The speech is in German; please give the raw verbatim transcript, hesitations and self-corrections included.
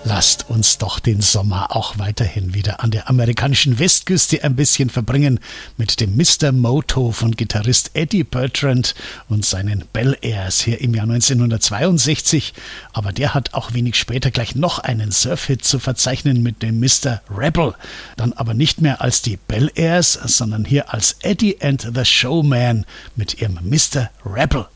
Lasst uns doch den Sommer auch weiterhin wieder an der amerikanischen Westküste ein bisschen verbringen mit dem Mister Moto von Gitarrist Eddie Bertrand und seinen Bel Airs hier im Jahr neunzehnhundertzweiundsechzig. Aber der hat auch wenig später gleich noch einen Surfhit zu verzeichnen mit dem Mister Rebel. Dann aber nicht mehr als die Bel Airs, sondern hier als Eddie and the Showman mit ihrem Mister Rebel.